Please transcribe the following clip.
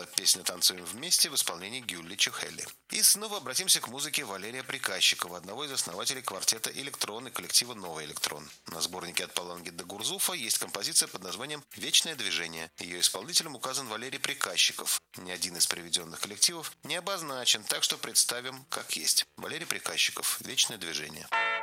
прозвучала песня «Танцуем вместе» в исполнении Гюлли Чухелли. И снова обратимся к музыке Валерия Приказчикова, одного из основателей квартета «Электрон» и коллектива «Новый электрон». На сборнике «От Паланги до Гурзуфа» есть композиция под названием «Вечное движение». Ее исполнителем указан Валерий Приказчиков. Ни один из приведенных коллективов не обозначен, так что представим как есть. Валерий Приказчиков «Вечное движение».